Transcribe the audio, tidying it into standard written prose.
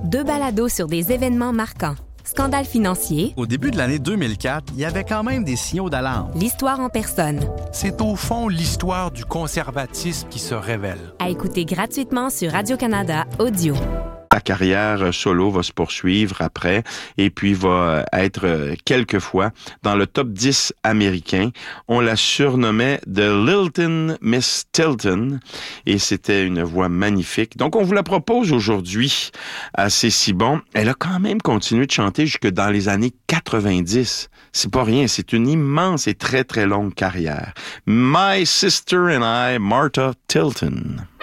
2 balados sur des événements marquants. Scandale financier. Au début de l'année 2004, il y avait quand même des signaux d'alarme. L'histoire en personne. C'est au fond l'histoire du conservatisme qui se révèle. À écouter gratuitement sur Radio-Canada Audio. Sa carrière solo va se poursuivre après et puis va être quelquefois dans le top 10 américain. On la surnommait The Lilton Miss Tilton et c'était une voix magnifique. Donc on vous la propose aujourd'hui à C'est si bon. Elle a quand même continué de chanter jusque dans les années 90. C'est pas rien, c'est une immense et très très longue carrière. My Sister and I, Martha Tilton.